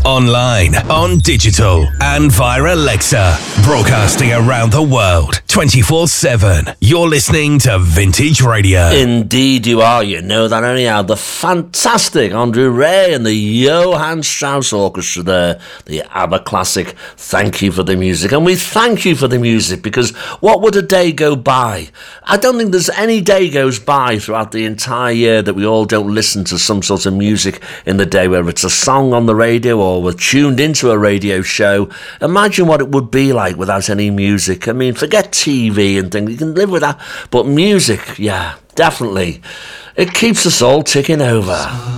online, on digital, and via Alexa. Broadcasting around the world, 24/7. You're listening to Vintage Radio. Indeed you are. You know that anyhow. The fantastic Andrew Ray and the Johann Strauss Orchestra there. The ABBA classic, Thank You for the Music. And we thank you for the music, because what would a day go by? I don't think there's any day goes by throughout the entire year that we all don't listen to some sort of music in the day, whether it's a song on the radio or we're tuned into a radio show. Imagine what it would be like without any music. I mean, forget TV and things, you can live with that, but music, yeah, definitely, it keeps us all ticking over.